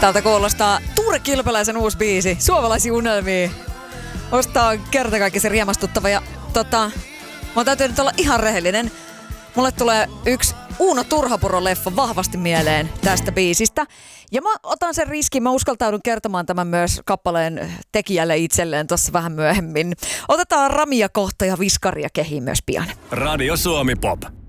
Tältä kuulostaa Tuure Kilpeläisen uusi biisi, Suomalaisia unelmia. Osta on kertakaikkisen riemastuttava ja mä täytyy nyt olla ihan rehellinen. Mulle tulee yksi Uuno Turhapuro-leffa vahvasti mieleen tästä biisistä. Ja mä otan sen riskin, mä uskaltaudun kertomaan tämän myös kappaleen tekijälle itselleen tuossa vähän myöhemmin. Otetaan Ramia kohta ja Viskaria kehiin myös pian. Radio Suomi Pop.